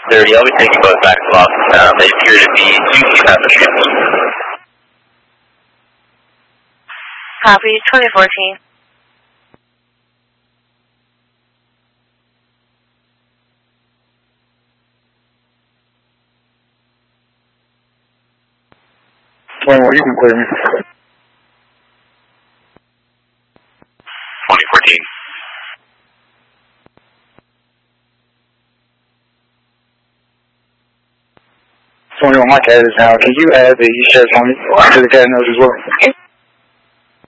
30, I'll be taking both back to Los. They appear to be 2 passengers. Copy, 2014. Well, you can clear me. 2014. On my cat is now. Can you add the sheriff's on to the cat note as well?